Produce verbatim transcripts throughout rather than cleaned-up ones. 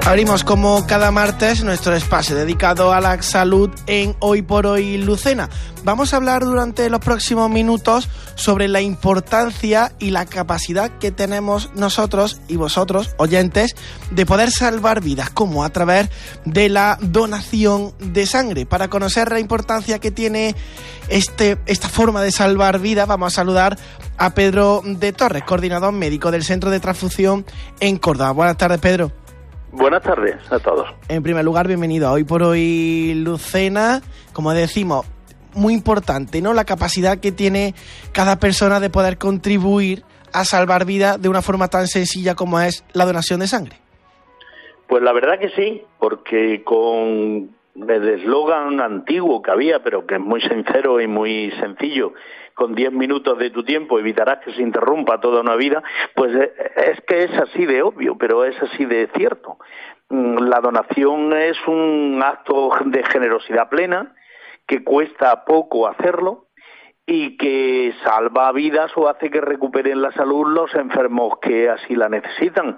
Abrimos como cada martes nuestro espacio dedicado a la salud en Hoy por Hoy Lucena. Vamos a hablar durante los próximos minutos sobre la importancia y la capacidad que tenemos nosotros y vosotros, oyentes, de poder salvar vidas, como a través de la donación de sangre. Para conocer la importancia que tiene este, esta forma de salvar vidas, vamos a saludar a Pedro de Torres, coordinador médico del Centro de Transfusión en Córdoba. Buenas tardes, Pedro. Buenas tardes a todos. En primer lugar, bienvenido a Hoy por Hoy Lucena. Como decimos, muy importante, ¿no? La capacidad que tiene cada persona de poder contribuir a salvar vidas de una forma tan sencilla como es la donación de sangre. Pues la verdad que sí, porque con el eslogan antiguo que había, pero que es muy sincero y muy sencillo, con diez minutos de tu tiempo evitarás que se interrumpa toda una vida, pues es que es así de obvio, pero es así de cierto. La donación es un acto de generosidad plena, que cuesta poco hacerlo y que salva vidas o hace que recuperen la salud los enfermos que así la necesitan.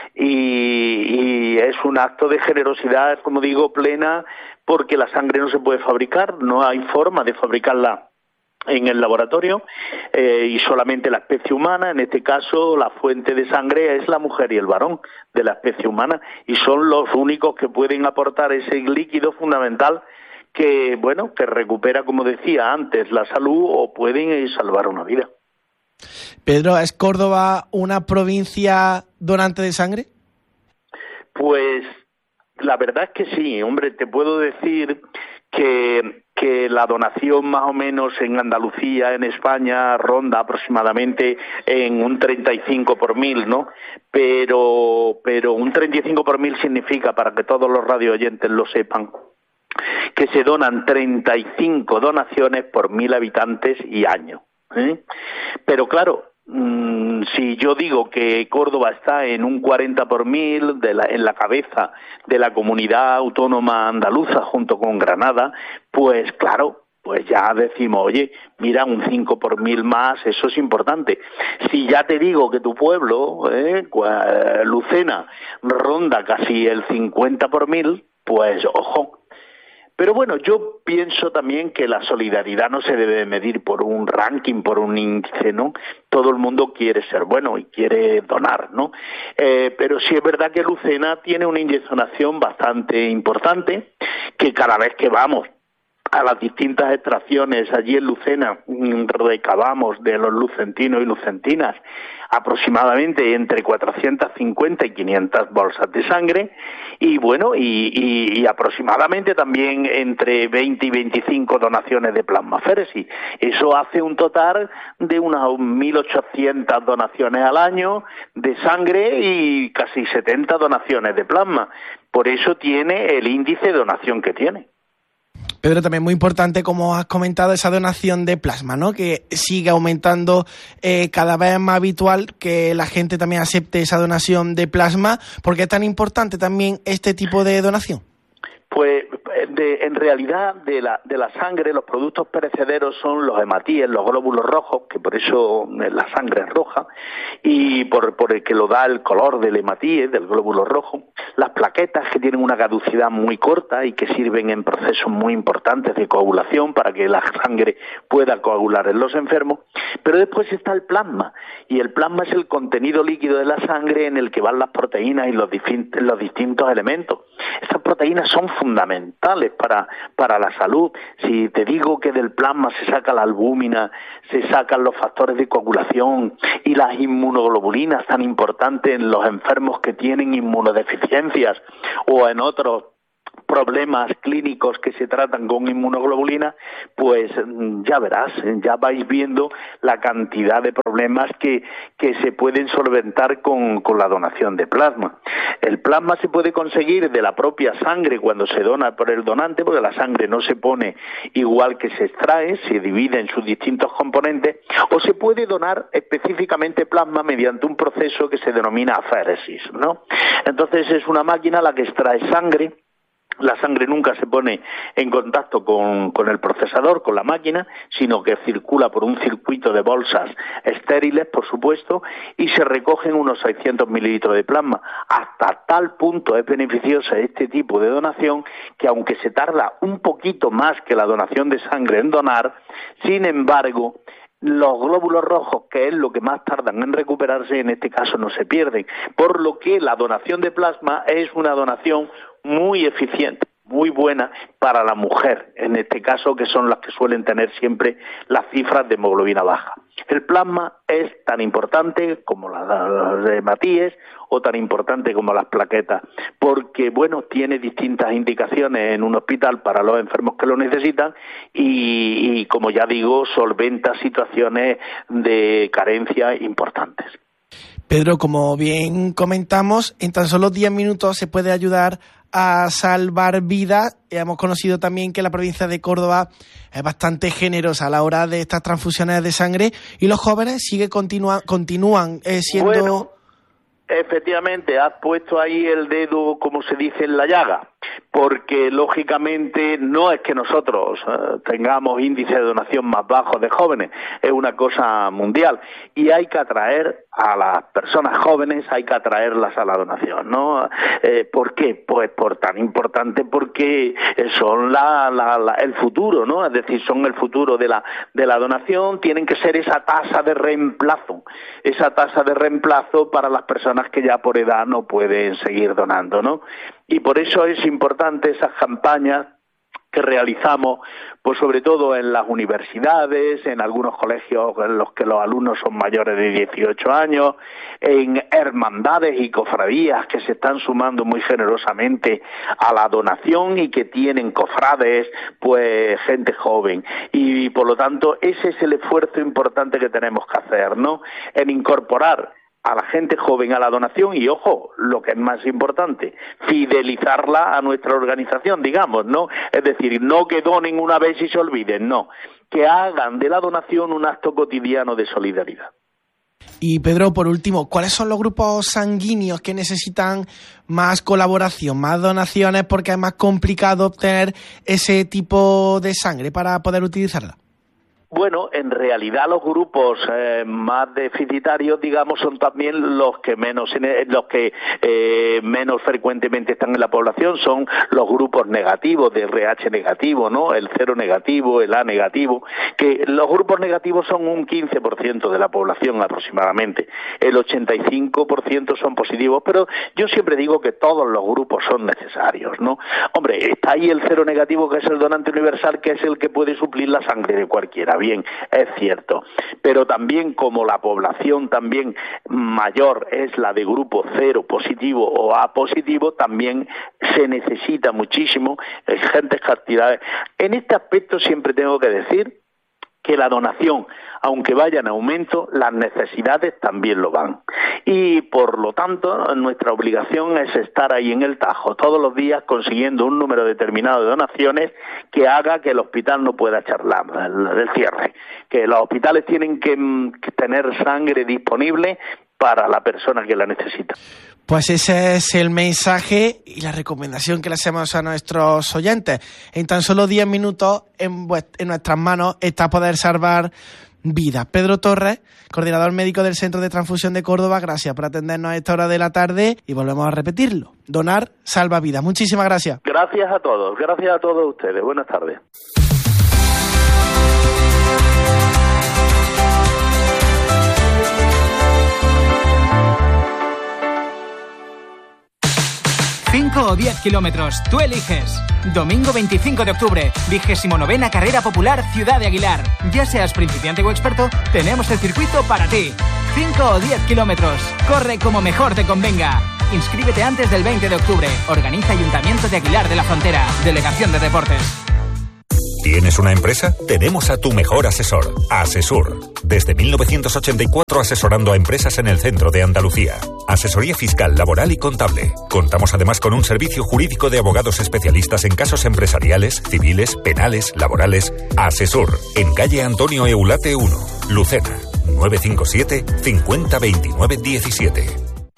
Y, y es un acto de generosidad, como digo, plena, porque la sangre no se puede fabricar, no hay forma de fabricarla en el laboratorio, eh, y solamente la especie humana, en este caso la fuente de sangre es la mujer y el varón de la especie humana, y son los únicos que pueden aportar ese líquido fundamental que, bueno, que recupera, como decía antes, la salud o pueden salvar una vida. Pedro, ¿es Córdoba una provincia donante de sangre? Pues la verdad es que sí, hombre, te puedo decir que que la donación más o menos en Andalucía, en España, ronda aproximadamente en un treinta y cinco por mil, ¿no? Pero, pero un treinta y cinco por mil significa, para que todos los radioyentes lo sepan, que se donan treinta y cinco donaciones por mil habitantes y año, ¿eh? Pero claro, mmm, si yo digo que Córdoba está en un cuarenta por mil de la, en la cabeza de la comunidad autónoma andaluza junto con Granada, pues claro, pues ya decimos, oye, mira, un cinco por mil más, eso es importante. Si ya te digo que tu pueblo, eh, Lucena, ronda casi el cincuenta por mil, pues ojo. Pero bueno, yo pienso también que la solidaridad no se debe medir por un ranking, por un índice, ¿no? Todo el mundo quiere ser bueno y quiere donar, ¿no? Eh, pero sí es verdad que Lucena tiene una índice de donación bastante importante, que cada vez que vamos a las distintas extracciones allí en Lucena recabamos de los lucentinos y lucentinas aproximadamente entre cuatrocientas cincuenta y quinientas bolsas de sangre y bueno, y, y, y aproximadamente también entre veinte y veinticinco donaciones de plasmaféresis. Eso hace un total de unas mil ochocientas donaciones al año de sangre y casi setenta donaciones de plasma. Por eso tiene el índice de donación que tiene. Pedro, también muy importante, como has comentado, esa donación de plasma, ¿no? Que sigue aumentando eh, cada vez más habitual que la gente también acepte esa donación de plasma. ¿Por qué es tan importante también este tipo de donación? Pues de, en realidad de la, de la sangre los productos perecederos son los hematíes, los glóbulos rojos, que por eso la sangre es roja, y por, por el que lo da el color del hematíes, del glóbulo rojo, las plaquetas que tienen una caducidad muy corta y que sirven en procesos muy importantes de coagulación para que la sangre pueda coagular en los enfermos, pero después está el plasma, y el plasma es el contenido líquido de la sangre en el que van las proteínas y los, difin- los distintos elementos. Estas proteínas son fundamentales para, para la salud. Si te digo que del plasma se saca la albúmina, se sacan los factores de coagulación y las inmunoglobulinas tan importantes en los enfermos que tienen inmunodeficiencias o en otros problemas clínicos que se tratan con inmunoglobulina, pues ya verás, ya vais viendo la cantidad de problemas que, que se pueden solventar con, con la donación de plasma. El plasma se puede conseguir de la propia sangre cuando se dona por el donante, porque la sangre no se pone igual que se extrae, se divide en sus distintos componentes, o se puede donar específicamente plasma mediante un proceso que se denomina aféresis, ¿no? Entonces es una máquina la que extrae sangre La sangre nunca se pone en contacto con, con el procesador, con la máquina, sino que circula por un circuito de bolsas estériles, por supuesto, y se recogen unos seiscientos mililitros de plasma. Hasta tal punto es beneficiosa este tipo de donación que, aunque se tarda un poquito más que la donación de sangre en donar, sin embargo, los glóbulos rojos, que es lo que más tardan en recuperarse, en este caso no se pierden. Por lo que la donación de plasma es una donación muy eficiente, muy buena para la mujer, en este caso, que son las que suelen tener siempre las cifras de hemoglobina baja. El plasma es tan importante como las hematíes o tan importante como las plaquetas, porque, bueno, tiene distintas indicaciones en un hospital para los enfermos que lo necesitan y, y como ya digo, solventa situaciones de carencia importantes. Pedro, como bien comentamos, en tan solo diez minutos se puede ayudar a salvar vidas. Hemos conocido también que la provincia de Córdoba es bastante generosa a la hora de estas transfusiones de sangre y los jóvenes sigue continúan continúan eh, siendo... Bueno, efectivamente, has puesto ahí el dedo, como se dice, en la llaga, porque lógicamente no es que nosotros eh, tengamos índices de donación más bajos de jóvenes, es una cosa mundial y hay que atraer a las personas jóvenes, hay que atraerlas a la donación, ¿no? Eh, ¿Por qué? Pues por tan importante, porque son la, la, la, el futuro, ¿no? Es decir, son el futuro de la de la donación, tienen que ser esa tasa de reemplazo, esa tasa de reemplazo para las personas que ya por edad no pueden seguir donando, ¿no? Y por eso es importante esas campañas que realizamos, pues sobre todo en las universidades, en algunos colegios en los que los alumnos son mayores de dieciocho años, en hermandades y cofradías que se están sumando muy generosamente a la donación y que tienen cofrades, pues gente joven. Y por lo tanto, ese es el esfuerzo importante que tenemos que hacer, ¿no? En incorporar a la gente joven a la donación y, ojo, lo que es más importante, fidelizarla a nuestra organización, digamos, ¿no? Es decir, no que donen una vez y se olviden, no, que hagan de la donación un acto cotidiano de solidaridad. Y Pedro, por último, ¿cuáles son los grupos sanguíneos que necesitan más colaboración, más donaciones, porque es más complicado obtener ese tipo de sangre para poder utilizarla? Bueno, en realidad los grupos eh, más deficitarios, digamos, son también los que menos los que eh, menos frecuentemente están en la población, son los grupos negativos, de R H negativo, ¿no? El cero negativo, el A negativo, que los grupos negativos son un quince por ciento de la población aproximadamente. El ochenta y cinco por ciento son positivos, pero yo siempre digo que todos los grupos son necesarios, ¿no? Hombre, está ahí el cero negativo, que es el donante universal, que es el que puede suplir la sangre de cualquiera. Bien, es cierto, pero también como la población también mayor es la de grupo cero positivo o A positivo, también se necesita muchísimo, gentes cantidades. En este aspecto siempre tengo que decir que la donación, aunque vaya en aumento, las necesidades también lo van. Y por lo tanto, nuestra obligación es estar ahí en el tajo todos los días consiguiendo un número determinado de donaciones que haga que el hospital no pueda echar la, el, el cierre. Que los hospitales tienen que, que tener sangre disponible para la persona que la necesita. Pues ese es el mensaje y la recomendación que le hacemos a nuestros oyentes. En tan solo diez minutos en, en nuestras manos está poder salvar vidas. Pedro Torres, coordinador médico del Centro de Transfusión de Córdoba, gracias por atendernos a esta hora de la tarde y volvemos a repetirlo. Donar salva vidas. Muchísimas gracias. Gracias a todos, gracias a todos ustedes. Buenas tardes. cinco o diez kilómetros, tú eliges. Domingo veinticinco de octubre, vigésimo novena Carrera Popular Ciudad de Aguilar. Ya seas principiante o experto, tenemos el circuito para ti. cinco o diez kilómetros, corre como mejor te convenga. Inscríbete antes del veinte de octubre. Organiza Ayuntamiento de Aguilar de la Frontera, Delegación de Deportes. ¿Tienes una empresa? Tenemos a tu mejor asesor, Asesur. Desde mil novecientos ochenta y cuatro asesorando a empresas en el centro de Andalucía. Asesoría fiscal, laboral y contable. Contamos además con un servicio jurídico de abogados especialistas en casos empresariales, civiles, penales, laborales. Asesur, en calle Antonio Eulate uno, Lucena, nueve cinco siete, cincuenta veintinueve diecisiete.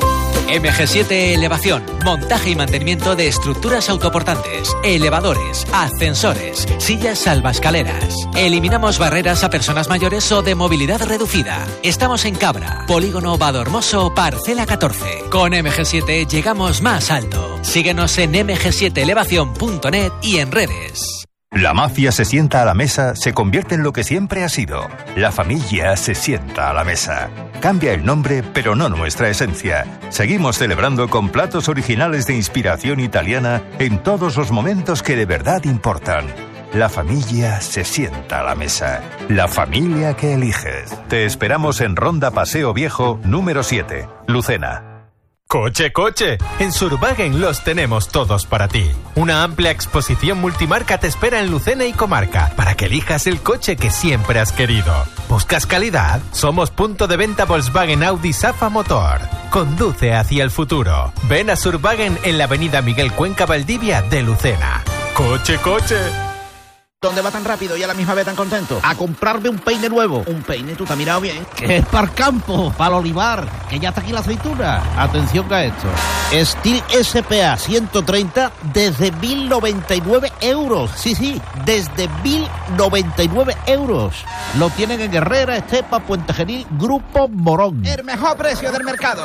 M G siete Elevación, montaje y mantenimiento de estructuras autoportantes, elevadores, ascensores, sillas salvaescaleras. Eliminamos barreras a personas mayores o de movilidad reducida. Estamos en Cabra, Polígono Vadormoso, Parcela catorce. Con M G siete llegamos más alto. Síguenos en eme ge siete elevación punto net y en redes. La mafia se sienta a la mesa, se convierte en lo que siempre ha sido. La familia se sienta a la mesa. Cambia el nombre, pero no nuestra esencia. Seguimos celebrando con platos originales de inspiración italiana en todos los momentos que de verdad importan. La familia se sienta a la mesa. La familia que eliges. Te esperamos en Ronda Paseo Viejo, número siete, Lucena. ¡Coche, coche! En Surwagen los tenemos todos para ti. Una amplia exposición multimarca te espera en Lucena y comarca para que elijas el coche que siempre has querido. ¿Buscas calidad? Somos punto de venta Volkswagen Audi Safa Motor. Conduce hacia el futuro. Ven a Surwagen en la avenida Miguel Cuenca Valdivia de Lucena. ¡Coche, coche! ¿Dónde va tan rápido y a la misma vez tan contento? A comprarme un peine nuevo. Un peine, tú te has mirado bien. Que es para el campo, para el olivar, que ya está aquí la aceituna. Atención a esto. Steel S P A ciento treinta desde mil noventa y nueve euros. Sí, sí, desde mil noventa y nueve euros. Lo tienen en Herrera, Estepa, Puente Genil, Grupo Morón. El mejor precio del mercado.